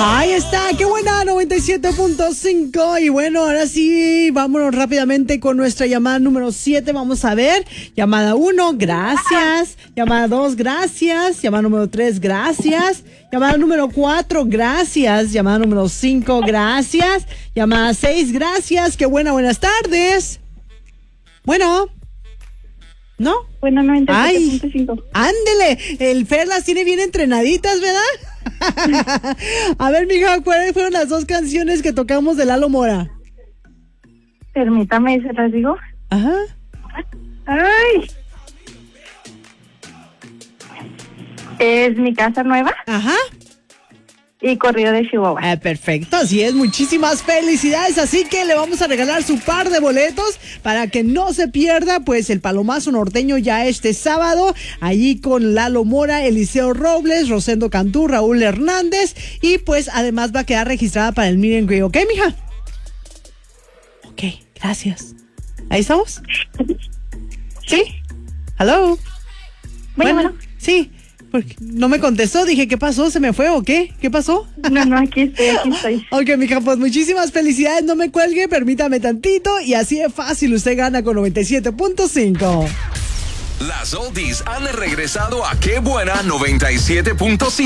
Ahí está, qué buena, 97.5. Y bueno, ahora sí, vámonos rápidamente con nuestra llamada número 7. Vamos a ver, llamada 1, gracias. Llamada 2, gracias. Llamada número 3, gracias. Llamada número 4, gracias. Llamada número 5, gracias. Llamada 6, gracias. Qué buena, buenas tardes. Bueno. ¿No? Bueno, 97.5. Ándele, el Fer las tiene bien entrenaditas, ¿verdad? A ver, mija, ¿cuáles fueron las 2 canciones que tocamos de Lalo Mora? Permítame, ¿se las digo? Ajá. ¡Ay! Es Mi Casa Nueva. Ajá. Y Corrido de Chihuahua. Perfecto, así es, muchísimas felicidades, así que le vamos a regalar su par de boletos para que no se pierda pues el Palomazo Norteño ya este sábado, allí con Lalo Mora, Eliseo Robles, Rosendo Cantú, Raúl Hernández, y pues además va a quedar registrada para el Meet and Greet, ¿ok, mija? Ok, gracias. ¿Ahí estamos? ¿Sí? ¿Hello? Bueno. Sí. Porque no me contestó, dije, ¿qué pasó? ¿Se me fue o qué? ¿Qué pasó? No, aquí estoy. Ok, mija, pues muchísimas felicidades, no me cuelgue, permítame tantito y así es fácil, usted gana con 97.5. Las oldies han regresado a Qué Buena 97.5.